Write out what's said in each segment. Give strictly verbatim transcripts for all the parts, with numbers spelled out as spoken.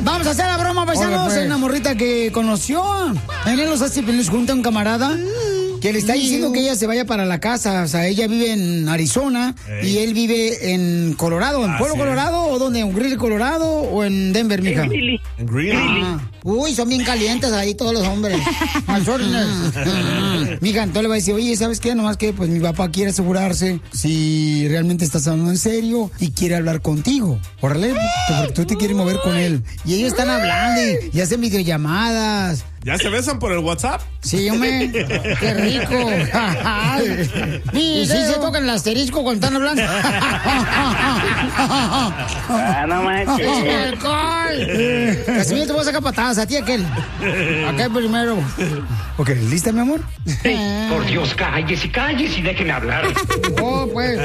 Vamos a hacer la broma, paisanos. Pues. Hay una morrita que conoció en Los Ángeles junto a un camarada que le está diciendo que ella se vaya para la casa. O sea, ella vive en Arizona Ey. y él vive en Colorado. ¿En Ah, Pueblo sí. Colorado o dónde? ¿En Greeley, Colorado o en Denver, mija? En Greeley. En Greeley. Ah. Uy, son bien calientes ahí todos los hombres. Al órdenes. Mija, entonces le va a decir, oye, ¿sabes qué? Nomás que pues mi papá quiere asegurarse si realmente estás hablando en serio y quiere hablar contigo. Órale, porque tú te quieres mover con él. Y ellos están hablando y, y hacen videollamadas. ¿Ya se besan por el WhatsApp? Sí, hombre, qué rico. Ay. Y sí se tocan el asterisco cuando están hablando. Ah, no manches. ¡Alcohol! Casimiro, te voy a sacar patadas a ti, aquel. Acá primero. Ok, ¿lista, mi amor? Sí, por Dios, cállese, cállese y déjeme hablar. Oh, pues.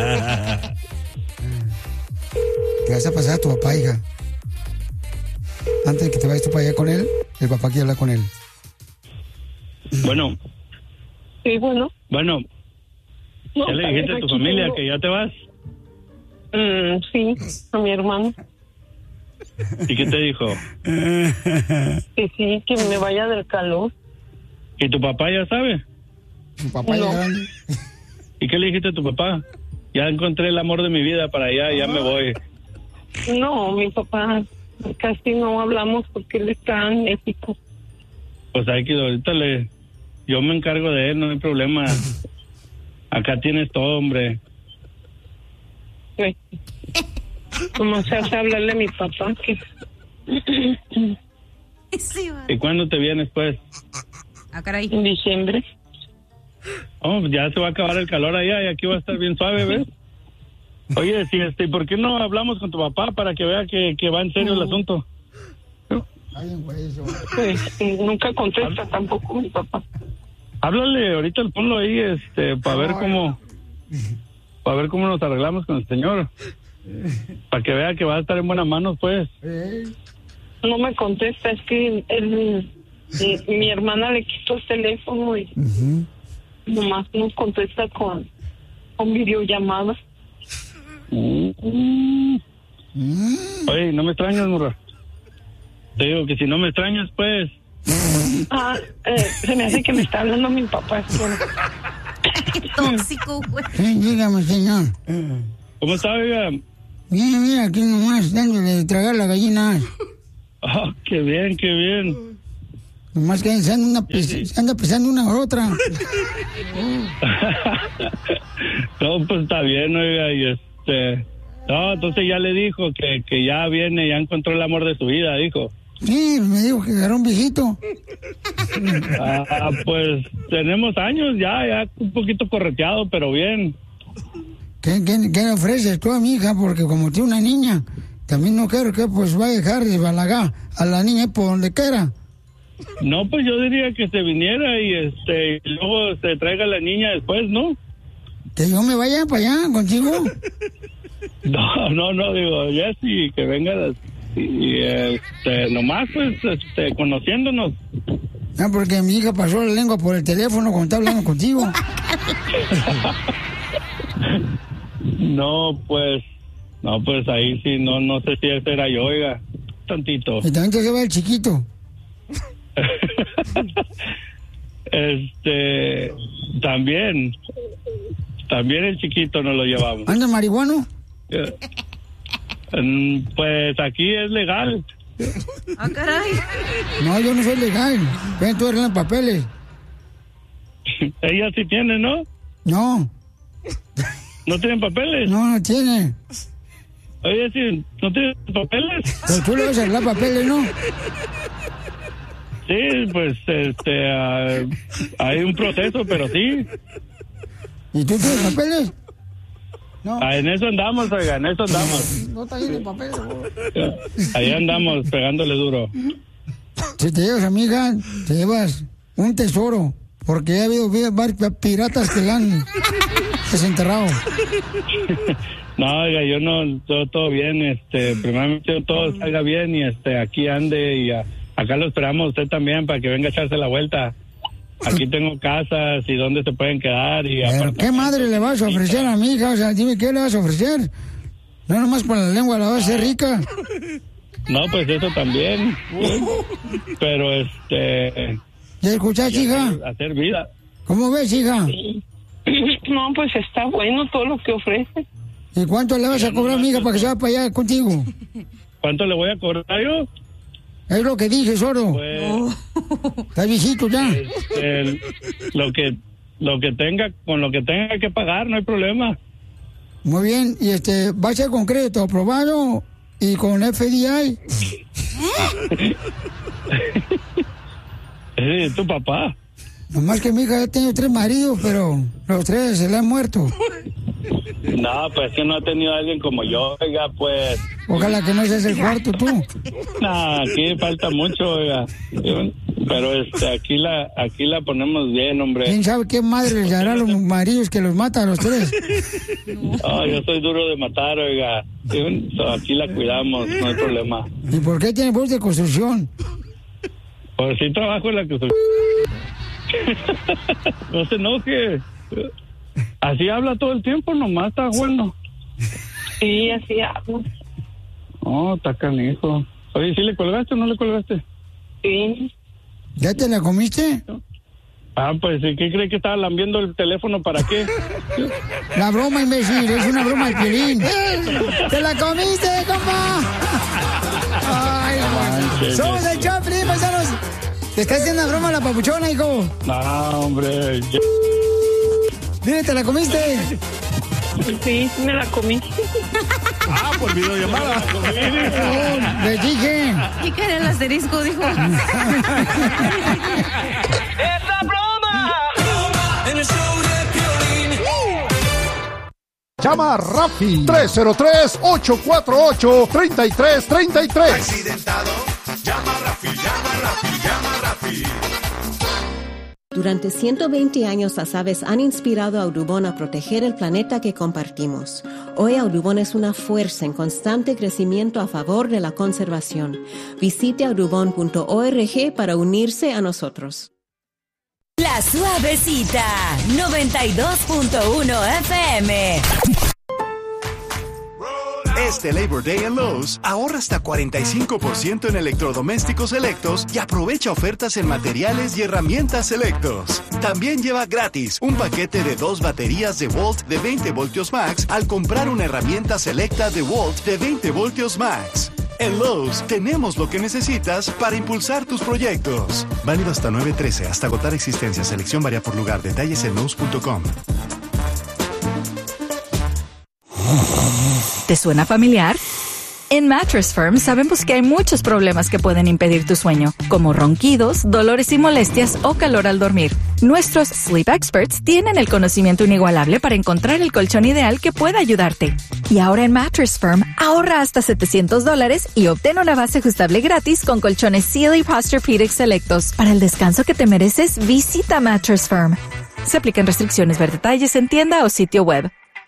¿Qué vas a pasar a tu papá, hija? Antes de que te vayas tú para allá con él, el papá quiere hablar con él. Bueno, Sí, bueno. bueno, No, ¿ya le dijiste a tu aquí familia tengo- que ya te vas? Mm, sí, a mi hermano. ¿Y qué te dijo? Que sí, que me vaya del calor. ¿Y tu papá ya sabe? Tu papá No. ya grande. ¿Y qué le dijiste a tu papá? Ya encontré el amor de mi vida para allá, ya me voy. No, mi papá casi no hablamos porque él está en México. Pues hay que ahorita le... Yo me encargo de él, no hay problema. Acá tienes todo, hombre. Sí. Como se hace hablarle a mi papá que Sí, va. ¿Y cuándo te vienes, pues? Ah, caray. en diciembre. Oh, ya se va a acabar el calor allá y aquí va a estar bien suave, ¿ves? Oye, si este, ¿por qué no hablamos con tu papá para que vea que, que va en serio el asunto? Ay, güey, eso. Pues sí, nunca contesta tampoco mi papá. Háblale, ahorita ponlo ahí, este, para ver cómo, para ver cómo nos arreglamos con el señor. Para que vea que va a estar en buenas manos, pues. Eh, No me contesta, es que él, mi, mi hermana le quitó el teléfono y ujú. nomás nos contesta con, con videollamadas. Mm. Mm. Oye, no me extrañas, morra. Te digo que si no me extrañas, pues. Ah, eh, se me hace que me está hablando mi papá. Es que- Qué tóxico, güey. Sí, dígame, señor. ¿Cómo está, oiga? Mira, mira, aquí nomás dándole de tragar la gallina. Ah, qué bien, qué bien. Nomás que se anda, una pis- se anda pisando una por otra. No, pues está bien, oiga, y este... No, entonces ya le dijo que, que ya viene, ya encontró el amor de su vida, dijo. Sí, me dijo que agarró un viejito. Ah, pues tenemos años ya, ya un poquito correteado, pero bien. ¿Qué, qué, qué le ofreces tú a mi hija? Porque como tiene una niña, también no quiero que pues va a dejar desbalagar a la niña por donde quiera. No, pues yo diría que se viniera y este y luego se traiga a la niña después, ¿no? Que yo me vaya para allá contigo. No, no, no, digo, ya sí, que venga y, y, este, nomás pues este, conociéndonos. No, porque mi hija pasó la lengua por el teléfono cuando está hablando contigo. No, pues, no, pues ahí sí, no, no sé si ese era yo, oiga, tantito. Y también te lleva el chiquito. Este, también, también el chiquito nos lo llevamos. ¿Anda marihuano? Eh, mm, Pues aquí es legal. Ah, caray. No, yo no soy legal. Ven, tú arreglas papeles. Ella sí tiene, ¿no? No, ¿No tienen papeles? no, no tiene. Oye, sí, ¿no tienen papeles? Pero tú le vas a arreglar papeles, ¿no? Sí, pues, este, ah, hay un proceso, pero sí. ¿Y tú tienes papeles? No, Ah, en eso andamos, oiga, en eso andamos. no está lleno de papeles. Ahí andamos, pegándole duro. Si te llevas a mi hija, te llevas un tesoro. Porque ha habido varios piratas que la han desenterrado. No, oiga, yo no, todo, todo bien, este, primeramente todo salga bien y este, aquí ande y a- acá lo esperamos usted también para que venga a echarse la vuelta. Aquí tengo casas y dónde se pueden quedar y Pero ¿qué madre le vas a ofrecer a mi hija? O sea, dime, ¿qué le vas a ofrecer? No nomás con la lengua la vas a hacer rica. No, pues eso también. Pero este... ¿Ya escuchás, hija? Hacer, hacer vida. ¿Cómo ves, hija? Sí. No, pues está bueno todo lo que ofrece. ¿Y cuánto le vas a cobrar, amiga, para que se vaya para allá contigo? ¿Cuánto le voy a cobrar yo? Es lo que dije, Soro. Pues... Está viejito ya. El, lo que lo que tenga, con lo que tenga que pagar, no hay problema. Muy bien, y este, va a ser con crédito aprobado y con F D I. Sí, tu papá. Nomás que mi hija ha tenido tres maridos, pero los tres se le han muerto. No, pues que no ha tenido a alguien como yo, oiga, pues. Ojalá que no seas el cuarto tú. No, aquí falta mucho, oiga. Pero este, aquí la, aquí la ponemos bien, hombre. ¿Quién sabe qué madre les dará a los maridos que los matan a los tres? Oh, yo soy duro de matar, oiga. Aquí la cuidamos, no hay problema. ¿Y por qué tiene voz de construcción? Pues sí trabajo en la construcción. No se enoje. Así habla todo el tiempo, nomás está bueno. Sí, así hablo. Oh, está canijo. Oye, ¿sí le colgaste o no le colgaste? Sí. ¿Ya te la comiste? Ah, pues, ¿qué cree que estaba lambiendo el teléfono? ¿Para qué? La broma, imbécil, es una broma de Piolín. ¡Te la comiste, compa! ¡Ay, Manches. somos el Chaplin, paisanos! ¿Te está haciendo una broma la papuchona, hijo? No, hombre. Yo... Dile, ¿te la comiste? Sí, me la comí. Ah, por videollamada. Oh, les dije. ¿Y qué era el asterisco? Dijo. ¡Es la broma! En el show de Piolín. Llama a Rafi tres cero tres, ocho cuatro ocho, tres tres tres tres. Accidentado, llama a Rafi, llama a Rafi, llama a Rafi. Durante ciento veinte años, las aves han inspirado a Audubon a proteger el planeta que compartimos. Hoy Audubon es una fuerza en constante crecimiento a favor de la conservación. Visite audubon punto org para unirse a nosotros. La Suavecita, noventa y dos punto uno F M. Este Labor Day en Lowe's, ahorra hasta cuarenta y cinco por ciento en electrodomésticos selectos y aprovecha ofertas en materiales y herramientas selectos. También lleva gratis un paquete de dos baterías de Volt de veinte voltios max al comprar una herramienta selecta de Volt de veinte voltios max. En Lowe's tenemos lo que necesitas para impulsar tus proyectos. Válido hasta nueve trece, hasta agotar existencia. Selección varía por lugar. Detalles en Lowe's punto com. ¿Te suena familiar? En Mattress Firm sabemos que hay muchos problemas que pueden impedir tu sueño, como ronquidos, dolores y molestias o calor al dormir. Nuestros Sleep Experts tienen el conocimiento inigualable para encontrar el colchón ideal que pueda ayudarte. Y ahora en Mattress Firm, ahorra hasta setecientos dólares y obtén una base ajustable gratis con colchones Sealy Posturepedic selectos. Para el descanso que te mereces, visita Mattress Firm. Se aplican restricciones. Ver detalles en tienda o sitio web.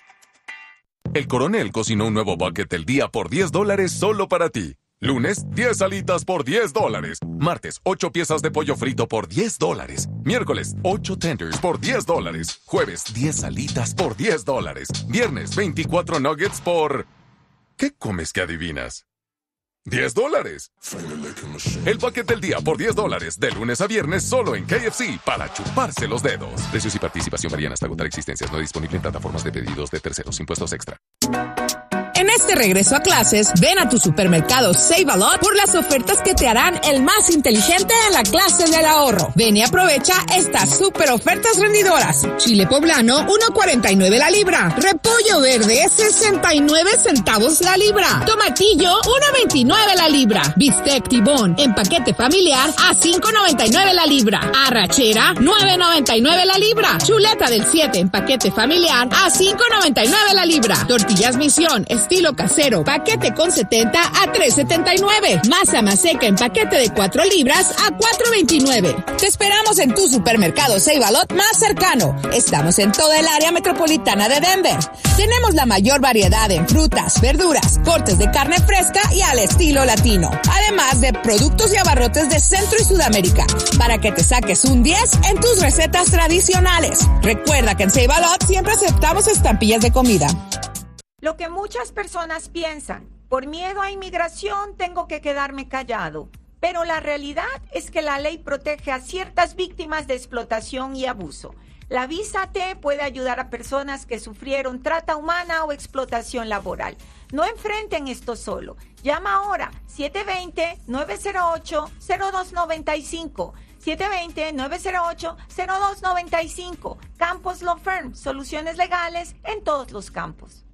El Coronel cocinó un nuevo bucket del día por diez dólares solo para ti. Lunes, diez alitas por diez dólares. Martes, ocho piezas de pollo frito por diez dólares. Miércoles, ocho tenders por diez dólares. Jueves, diez alitas por diez dólares. Viernes, veinticuatro nuggets por... ¿Qué comes que adivinas? diez dólares. El bucket del día por diez dólares. De lunes a viernes solo en K F C para chuparse los dedos. Precios y participación varían hasta agotar existencias. No disponible en plataformas de pedidos de terceros. Impuestos extra. En este regreso a clases, ven a tu supermercado Save a Lot por las ofertas que te harán el más inteligente en la clase del ahorro. Ven y aprovecha estas super ofertas rendidoras. Chile poblano, uno cuarenta y nueve la libra. Repollo verde, sesenta y nueve centavos la libra. Tomatillo, uno veintinueve la libra. Bistec tibón en paquete familiar a cinco noventa y nueve la libra. Arrachera, nueve noventa y nueve la libra. Chuleta del siete en paquete familiar a cinco noventa y nueve la libra. Tortillas Misión, estilo casero, paquete con setenta a tres setenta y nueve. Masa maseca en paquete de cuatro libras a cuatro veintinueve. Te esperamos en tu supermercado Save a Lot más cercano. Estamos en toda el área metropolitana de Denver. Tenemos la mayor variedad en frutas, verduras, cortes de carne fresca y al estilo latino. Además de productos y abarrotes de Centro y Sudamérica, para que te saques un diez en tus recetas tradicionales. Recuerda que en Save a Lot siempre aceptamos estampillas de comida. Lo que muchas personas piensan Por miedo a inmigración tengo que quedarme callado. Pero la realidad es que la ley protege a ciertas víctimas de explotación y abuso. La visa T puede ayudar a personas que sufrieron trata humana o explotación laboral. No enfrenten esto solo. Llama ahora siete dos cero, nueve cero ocho, cero dos nueve cinco. siete dos cero, nueve cero ocho, cero dos nueve cinco. Campos Law Firm, soluciones legales en todos los campos.